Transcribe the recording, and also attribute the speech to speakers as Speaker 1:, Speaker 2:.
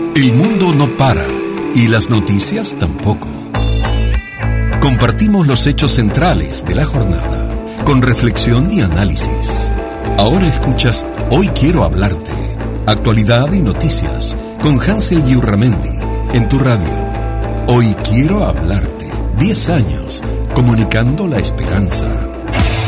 Speaker 1: El mundo no para y las noticias tampoco. Compartimos los hechos centrales de la jornada con reflexión y análisis. Ahora escuchas Hoy Quiero Hablarte. Actualidad y noticias con Hansel Yurramendi en tu radio. Hoy Quiero Hablarte. 10 años comunicando la esperanza.